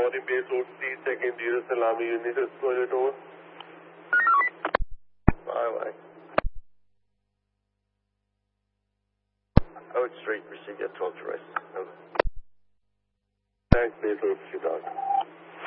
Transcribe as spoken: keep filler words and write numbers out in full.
morning, base road three, second, zero, Salami, unit exposure over. Bye bye. Oak Street, received at twelve direct. Thanks, base road three,